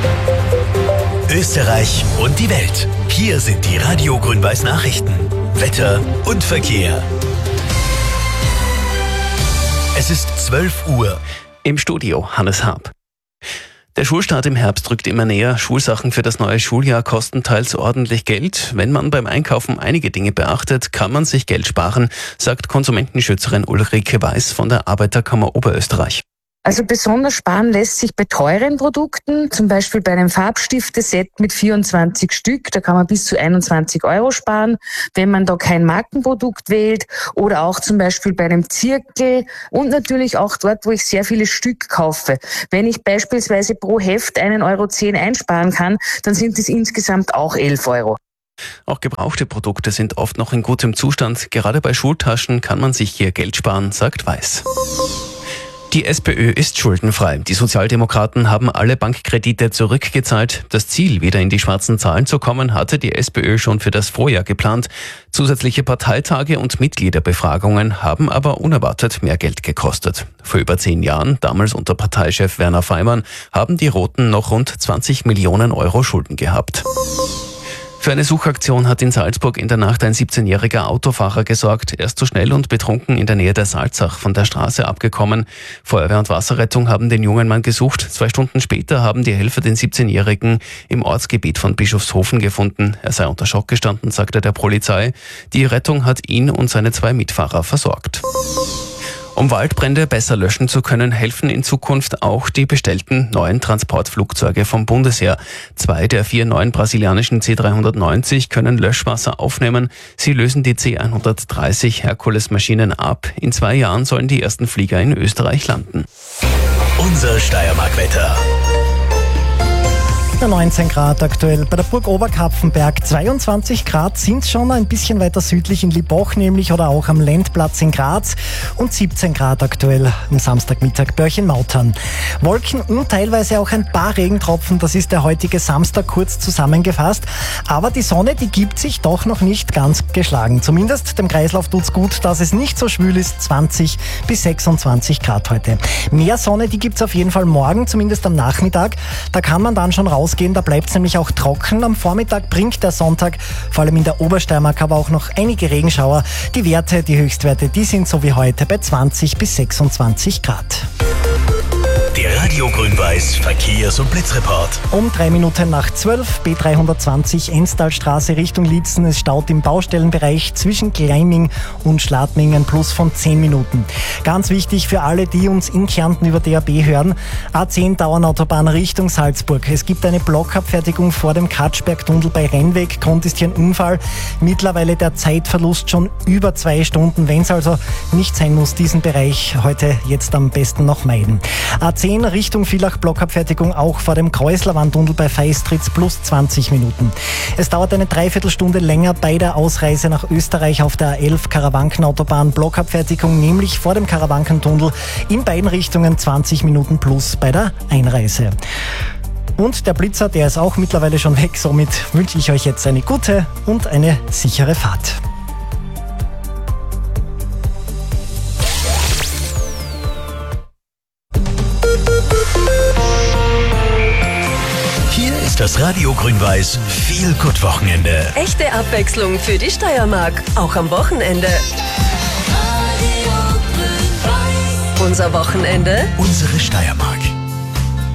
Österreich und die Welt. Hier sind die Radio Grün-Weiß Nachrichten. Wetter und Verkehr. Es ist 12 Uhr. Im Studio Hannes Haab. Der Schulstart im Herbst rückt immer näher. Schulsachen für das neue Schuljahr kosten teils ordentlich Geld. Wenn man beim Einkaufen einige Dinge beachtet, kann man sich Geld sparen, sagt Konsumentenschützerin Ulrike Weiß von der Arbeiterkammer Oberösterreich. Also besonders sparen lässt sich bei teuren Produkten, zum Beispiel bei einem Farbstifteset mit 24 Stück, da kann man bis zu 21 € sparen, wenn man da kein Markenprodukt wählt, oder auch zum Beispiel bei einem Zirkel und natürlich auch dort, wo ich sehr viele Stück kaufe. Wenn ich beispielsweise pro Heft 1,10 € einsparen kann, dann sind es insgesamt auch 11 €. Auch gebrauchte Produkte sind oft noch in gutem Zustand. Gerade bei Schultaschen kann man sich hier Geld sparen, sagt Weiß. Die SPÖ ist schuldenfrei. Die Sozialdemokraten haben alle Bankkredite zurückgezahlt. Das Ziel, wieder in die schwarzen Zahlen zu kommen, hatte die SPÖ schon für das Vorjahr geplant. Zusätzliche Parteitage und Mitgliederbefragungen haben aber unerwartet mehr Geld gekostet. Vor über 10 Jahren, damals unter Parteichef Werner Feimann, haben die Roten noch rund 20 Millionen € Schulden gehabt. Für eine Suchaktion hat in Salzburg in der Nacht ein 17-jähriger Autofahrer gesorgt. Er ist zu schnell und betrunken in der Nähe der Salzach von der Straße abgekommen. Feuerwehr und Wasserrettung haben den jungen Mann gesucht. 2 Stunden später haben die Helfer den 17-jährigen im Ortsgebiet von Bischofshofen gefunden. Er sei unter Schock gestanden, sagte der Polizei. Die Rettung hat ihn und seine 2 Mitfahrer versorgt. Um Waldbrände besser löschen zu können, helfen in Zukunft auch die bestellten neuen Transportflugzeuge vom Bundesheer. 2 der 4 neuen brasilianischen C-390 können Löschwasser aufnehmen. Sie lösen die C-130 Herkules-Maschinen ab. In 2 Jahren sollen die ersten Flieger in Österreich landen. Unser Steiermark-Wetter. 19 Grad aktuell bei der Burg Oberkapfenberg, 22 Grad sind schon ein bisschen weiter südlich in Liboch nämlich oder auch am Lendplatz in Graz und 17 Grad aktuell am Samstagmittag bei euch in Mautern. Wolken und teilweise auch ein paar Regentropfen, das ist der heutige Samstag kurz zusammengefasst, aber die Sonne, die gibt sich doch noch nicht ganz geschlagen. Zumindest dem Kreislauf tut's gut, dass es nicht so schwül ist, 20 bis 26 Grad heute. Mehr Sonne, die gibt's auf jeden Fall morgen, zumindest am Nachmittag, da kann man dann schon rausgehen, da bleibt es nämlich auch trocken. Am Vormittag bringt der Sonntag, vor allem in der Obersteiermark, aber auch noch einige Regenschauer. Die Werte, die Höchstwerte, die sind so wie heute bei 20 bis 26 Grad. Der Radio Grün-Weiß Verkehrs- und Blitzreport. Um 3 Minuten nach 12, B320 Enstalstraße Richtung Liezen. Es staut im Baustellenbereich zwischen Gleiming und Schladming ein Plus von 10 Minuten. Ganz wichtig für alle, die uns in Kärnten über DAB hören. A10 Dauernautobahn Richtung Salzburg. Es gibt eine Blockabfertigung vor dem Katschberg-Tunnel bei Rennweg. Grund ist hier ein Unfall. Mittlerweile der Zeitverlust schon über 2 Stunden. Wenn es also nicht sein muss, diesen Bereich heute jetzt am besten noch meiden. A10 Richtung Villach Blockabfertigung auch vor dem Kreuzlerwandtunnel bei Feistritz plus 20 Minuten. Es dauert eine Dreiviertelstunde länger bei der Ausreise nach Österreich auf der A11 Karawankenautobahn Blockabfertigung, nämlich vor dem Karawankentunnel in beiden Richtungen 20 Minuten plus bei der Einreise. Und der Blitzer, der ist auch mittlerweile schon weg, somit wünsche ich euch jetzt eine gute und eine sichere Fahrt. Das Radio Grün-Weiß Feel-Good-Wochenende. Echte Abwechslung für die Steiermark, auch am Wochenende. Unser Wochenende. Unsere Steiermark.